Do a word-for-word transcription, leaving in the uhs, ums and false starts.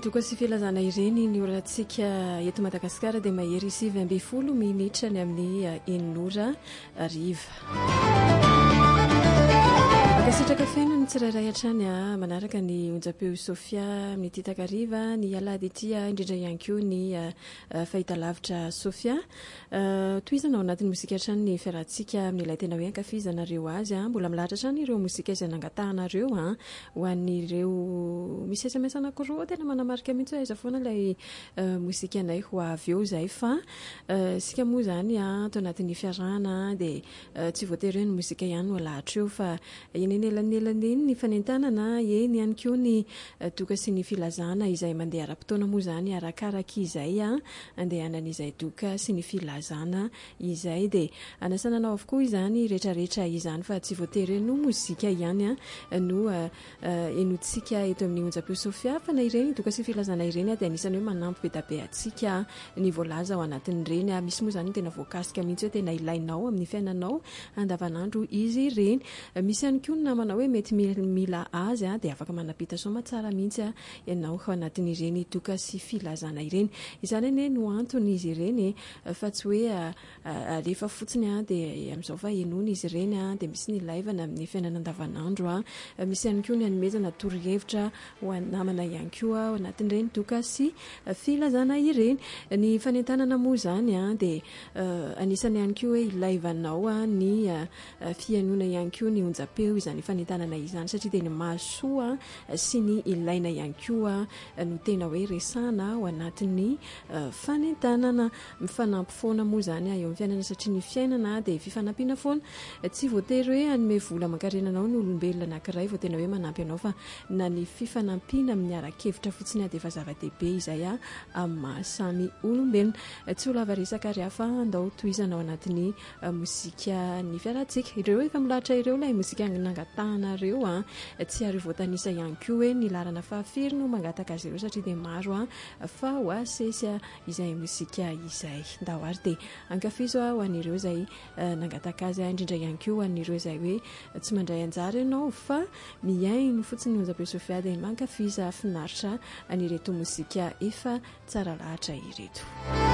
toka sy filazana ireny ny orantsika eto Madagasikara dia mahery sivy amby folo minitra ny amin'ny enon'ora ariva. Akasitraka feno ny tsirairay hatrany a manaraka ny onjapeo Sofia amin'ny ity takariva ny alady ity indrindra ihany koa ny fahitalavitra Sofia toizana ao anatin'ny mozika hatrany ny fiarahantsika amin'ilay tena hoe ankafizanareo azy a mbola milahatra hatrany ireo mozika izay nangatahanareo a ho an'ireo misy S M S anankiroa tena manamarika mihitsy hoe aiza foana ilay mozika anay ho avy eo zay fa sika moa zany a ato anatin'ny fiarahana dia tsy voatery ny mozika ihany no alahatra eo fa enelanelany iny ny fanentanana eny ihany koa ny doka sy ny filazana izay mandeha ara-potoana moa zany arakaraka izay a andehanan'izay doka sy ny filazana izay dia anasananao avokoa izany rehetrarehetra izany fa tsy voatery no mozika ihany a no enotsika eto amin'ny onjapeo Sofia fa na ireny doka sy filazana ireny dia anisany hoe manampy be da be atsika ny voalaza ao anatin'ireny misy moa zany tena voakasika mihitsy hoe tena ilainao amin'ny fiainanao andavanandro izy ireny misy ihany koa namana hoe mety mila azy a dia afaka manapita soma tsara mihitsy a ianao ao anatin'ireny doka sy filazana ireny izany ane no antony izy ireny fa tsy hoe alefa fotsiny a dia amin'izao fa enony izy ireny a dia misy ny laivana amin'ny fiainana andavanandro a misy ihany koa ny hanomezana torohevitra ho namana ihany koa ao anatin'ireny doka sy filazana ireny ny fanentanana moa zany a dia anisany ihany koa hoe ilaivanao a ny fianona ihany koa ny onjapeo izany fanentanana izany satria dia ny mahasoa sy ny ilaina ihany koa no tena hoe resana ao anatin'ny fanentanana mifanampy foana moa zany eo amin'ny fiainana satria ny fiainana dia fifanampiana foana tsy voatery hoe anome vola aman-karenanao ny olombelona anankiray vao tena hoe manampy anao fa na ny fifanampiana amin'ny arakevitra fotsiny dia efa zava-dehibe izay a amin'ny mahasamy olombelona tsy ho lava resaka ary hafa andao toizana ao anatin'ny mozika ny fiarahantsika ireo efa milahatra ireo ilay mozika nangatahanareo a tsy ary voatanisa ihany koa hoe ny larana fahafiry no mangataka azy ireo satria dia maro a fa ho asesy izay mozika izay ndao ary dia ankafizo ho an'ireo izay nangataka azy indrindra ihany koa ho an'ireo izay hoe tsy mandray anjara ianao fa miaino fotsiny onjapeo Sofia dia mankafiza finaritra anireto mozika efa tsara lahatra ireto.